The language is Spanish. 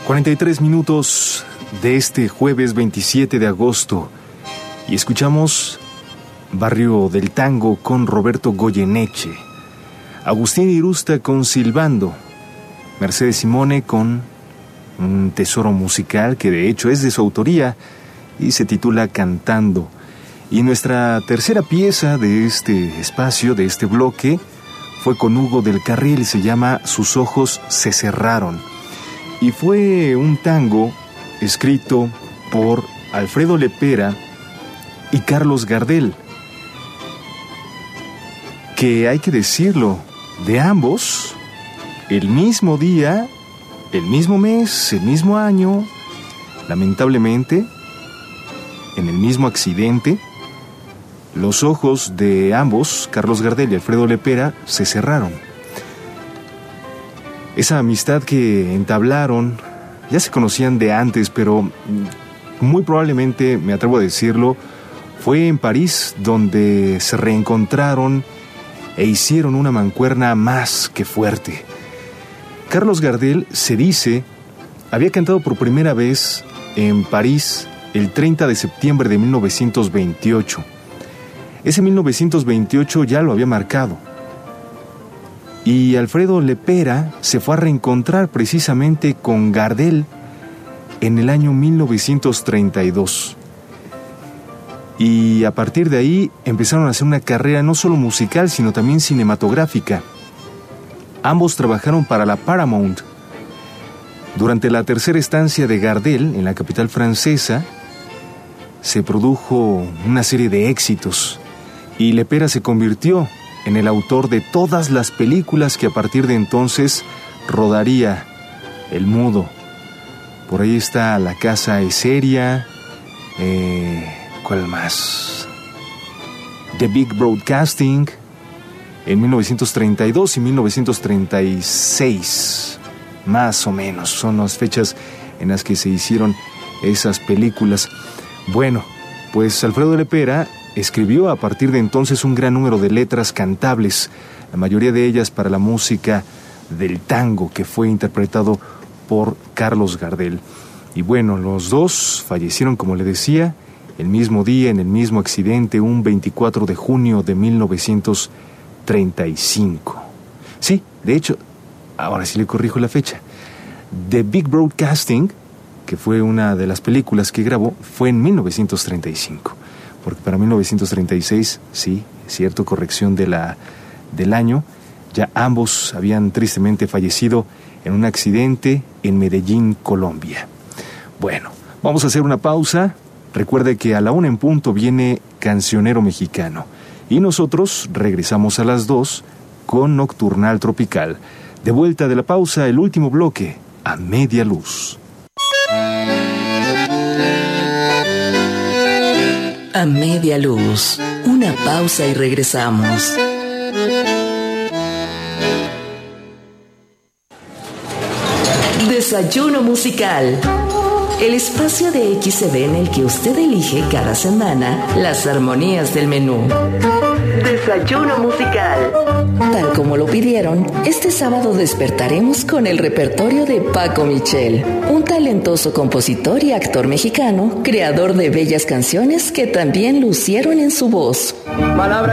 43 minutos de este jueves 27 de agosto y escuchamos Barrio del Tango con Roberto Goyeneche, Agustín Irusta con Silbando, Mercedes Simone con un tesoro musical que de hecho es de su autoría y se titula Cantando. Y nuestra tercera pieza de este espacio, de este bloque, fue con Hugo del Carril y se llama Sus ojos se cerraron. Y fue un tango escrito por Alfredo Lepera y Carlos Gardel, que hay que decirlo, de ambos, el mismo día, el mismo mes, el mismo año, lamentablemente, en el mismo accidente, los ojos de ambos, Carlos Gardel y Alfredo Lepera, se cerraron. Esa amistad que entablaron, ya se conocían de antes, pero muy probablemente, me atrevo a decirlo, fue en París donde se reencontraron e hicieron una mancuerna más que fuerte. Carlos Gardel, se dice, había cantado por primera vez en París el 30 de septiembre de 1928. Ese 1928 ya lo había marcado. Y Alfredo Lepera se fue a reencontrar precisamente con Gardel en el año 1932. Y a partir de ahí empezaron a hacer una carrera no solo musical, sino también cinematográfica. Ambos trabajaron para la Paramount. Durante la tercera estancia de Gardel en la capital francesa, se produjo una serie de éxitos. Y Lepera se convirtió en el autor de todas las películas que a partir de entonces rodaría El Mudo. Por ahí está La Casa es Seria, ¿cuál más? The Big Broadcasting, en 1932 y 1936, más o menos, son las fechas en las que se hicieron esas películas. Bueno, pues Alfredo Lepera escribió a partir de entonces un gran número de letras cantables, la mayoría de ellas para la música del tango, que fue interpretado por Carlos Gardel. Y bueno, los dos fallecieron, como le decía, el mismo día, en el mismo accidente, un 24 de junio de 1935. Sí, de hecho, ahora sí le corrijo la fecha. The Big Broadcasting, que fue una de las películas que grabó, fue en 1935. Porque para 1936, sí, cierto, corrección del año, ya ambos habían tristemente fallecido en un accidente en Medellín, Colombia. Bueno, vamos a hacer una pausa. Recuerde que a la 1 en punto viene Cancionero Mexicano. Y nosotros regresamos a las 2 con Nocturnal Tropical. De vuelta de la pausa, el último bloque, A Media Luz. A Media Luz, una pausa y regresamos. Desayuno musical. El espacio de XCB en el que usted elige cada semana las armonías del menú. Desayuno musical. Tal como lo pidieron, este sábado despertaremos con el repertorio de Paco Michel, un talentoso compositor y actor mexicano, creador de bellas canciones que también lucieron en su voz. Palabra